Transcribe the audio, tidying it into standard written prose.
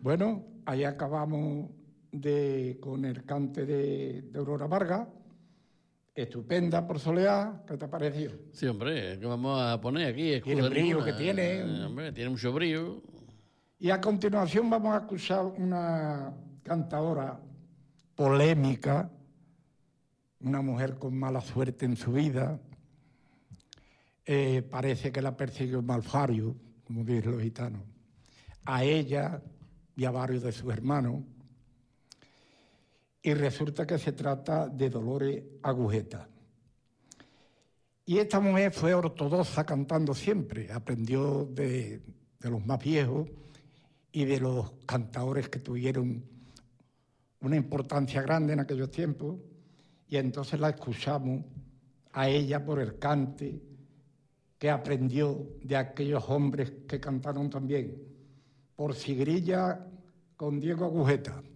Bueno, ahí acabamos con el cante de Aurora Vargas. Estupenda por Soleá, ¿qué te ha parecido? Sí, hombre, ¿qué vamos a poner aquí? Tiene el brillo que tiene. Hombre, tiene mucho brillo. Y a continuación vamos a escuchar una cantadora polémica, una mujer con mala suerte en su vida. Parece que la persiguió un malfario, como dicen los gitanos, a ella y a varios de sus hermanos. Y resulta que se trata de Dolores Agujeta. Y esta mujer fue ortodoxa cantando siempre, aprendió de los más viejos y de los cantadores que tuvieron una importancia grande en aquellos tiempos, y entonces la escuchamos a ella por el cante que aprendió de aquellos hombres que cantaron también, por Sigrilla con Diego Agujeta.